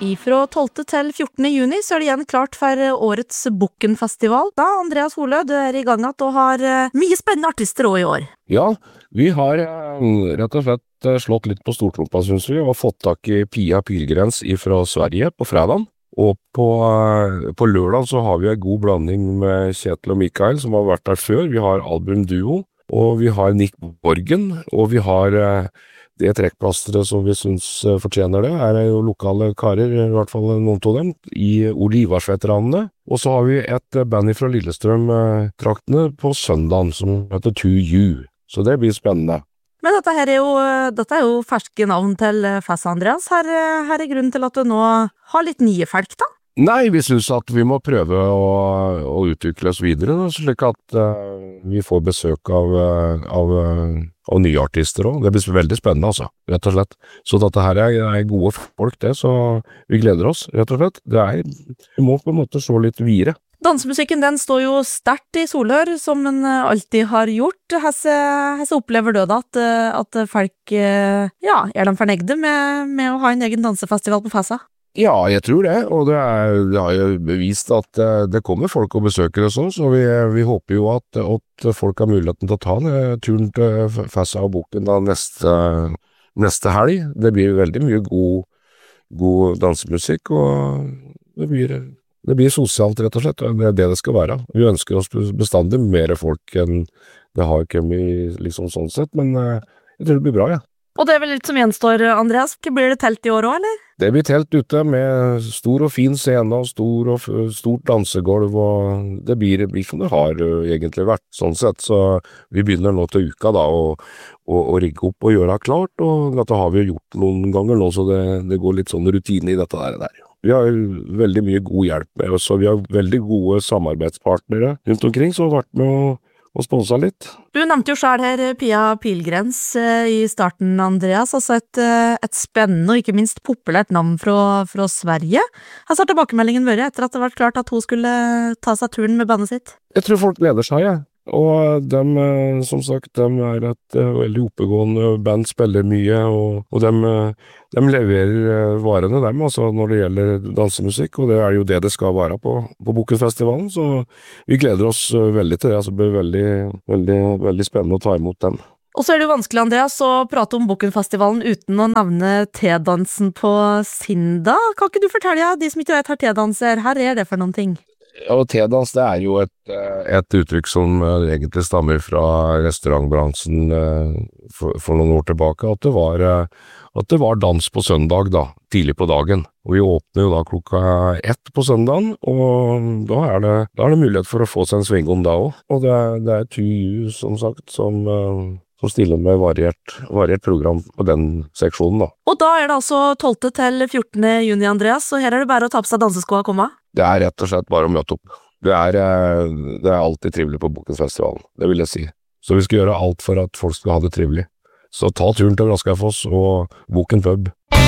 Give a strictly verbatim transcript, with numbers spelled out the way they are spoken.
Fra tolvte til fjortende juni så er det igjen klart for årets Bukken-festival. Da, Andreas Holø, du er i gang at du har mye spennende artister også i år. Ja, vi har eh, rett og slett eh, slått litt på stortrompa, synes vi, og fått tak i Pia Pilgrens fra Sverige på fredagen. Og på, eh, på lørdag så har vi en god blanding med Kjetil og Mikael, som har vært der før. Vi har albumduo, og vi har Nick Borgen, og vi har eh, det trekkplasteret som vi synes eh, fortjener det, er jo lokale karer, i hvert fall noen av dem, i Olivarsveteranene. Og så har vi et band fra Lillestrøm-traktene på søndagen som heter To You. Så det blir spennende. Men dette her er jo, dette er jo ferske navn til Fassa, Andreas. Her, her er grunnen til at du nå har litt nye folk, da? Nei, vi synes at vi må prøve å, å utvikle oss videre, da, slik at uh, vi får besøk av, av, av nye artister også. Det blir veldig spennende, altså, rett og slett. Så dette her er, er gode folk, det, så vi gleder oss, rett og slett. Det er, vi må på en måte så litt videre. Dansemusikken den står jo sterkt i Solør, som den alltid har gjort. Hesse opplever du da at, at folk ja, er de fornøyde med, med å ha en egen dansefestival på Fassa? Ja, jeg tror det, og det, er, det har jo bevist at det kommer folk og besøker oss også, så vi, vi håper jo at, at folk har muligheten til å ta den turen til Fassa og Bukken da neste, neste helg. Det blir veldig mye god, god dansemusikk, og det blir, det blir sosialt rett og slett, det er det det skal være. Vi ønsker oss bestandig mer folk enn det har kommet liksom sånn sett, men jeg tror det blir bra, ja. Og det er vel litt som gjenstår, Andreas. Blir det telt i år også, eller? Det blir telt ute med stor og fin scene og stor og stort dansegolv, og det blir, det blir som det har uh, egentlig vært, sånn sett. Så vi begynner nå til uka da, å, å, å rigge opp og gjøre det klart, og dette har vi gjort noen ganger nå, så det, det går litt sånn rutine i dette der. der. Vi har veldig mye god hjelp med oss, og vi har veldig gode samarbeidspartnere rundt omkring, som har vært med å og sponsa litt. Du nevnte jo selv her Pia Pilgrens i starten, Andreas, altså et, et spennende og ikke minst populært navn fra, fra Sverige. Her har tilbakemeldingen vært etter at det var klart at hun skulle ta seg turen med bandet sitt. Jeg tror folk gleder seg, ja. Og dem, som sagt, dem er et veldig oppegående band, spiller mye, og, og dem, dem leverer varene dem, altså når det gjelder dansemusikk, og det er jo det det skal være på, på Bukkenfestivalen, så vi gleder oss veldig til det, altså det blir veldig, veldig, veldig spennende å ta imot dem. Og så er det jo vanskelig, Andreas, å prate om Bukkenfestivalen uten å nevne T-dansen på Sinda. Kan ikke du fortelle de som ikke vet her T-danser, her er det for noen ting? Ja, og T-dans, det er jo et, et uttrykk som egentlig stammer fra restaurantbransjen for, for noen år tilbake, at det, var, at det var dans på søndag da, tidlig på dagen. Og vi åpner jo da klokka ett på søndagen, og da er det, da er det mulighet for å få seg en sving om da også. Og det er, det er To You, som sagt, som... som stiller med variert, variert program på den seksjonen da. Og da er det altså tolvte til fjortende juni, Andreas, og her er det bare å ta på seg danseskoa og komme? Det er rett og slett bare å møte opp. Det er, det er alltid trivelig på Bukkensfestivalen, det vil jeg si. Så vi skal gjøre alt for at folk skal ha det trivelig. Så ta turen til Raskafoss og Bukken pub.